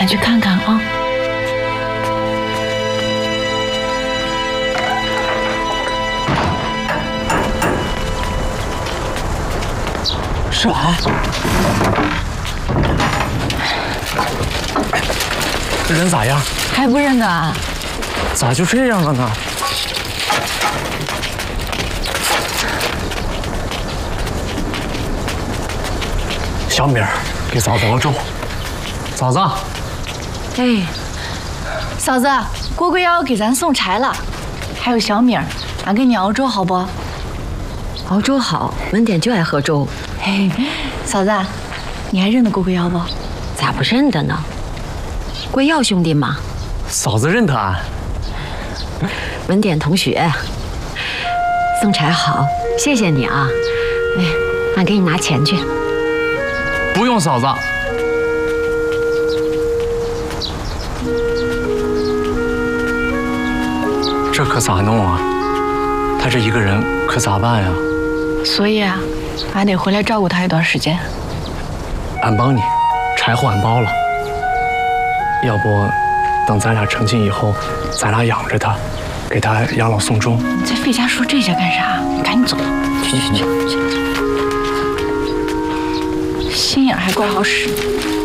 去看看啊。 是俺。人咋样？ 还不认得俺？ 咋就这样了呢？小米儿，给嫂子熬粥。嫂子， 哎，嫂子，蝈蝈要给咱送柴了，还有小米儿，俺给你熬粥好不？ 熬粥好，文典就爱喝粥。 嘿，嫂子，你还认得蝈蝈要不？ 咋不认得呢？贵耀兄弟嘛。 嫂子认得俺。 文典同学，送柴好，谢谢你啊。哎，俺给你拿钱去。 不用，嫂子。这可咋弄啊？他这一个人可咋办呀？ 所以啊，俺得回来照顾他一段时间。 俺帮你，柴火俺包了。要不，等咱俩成亲以后，咱俩养着他，给他养老送终。 你在费家说这些干啥？你赶紧走。去，心眼还怪好使。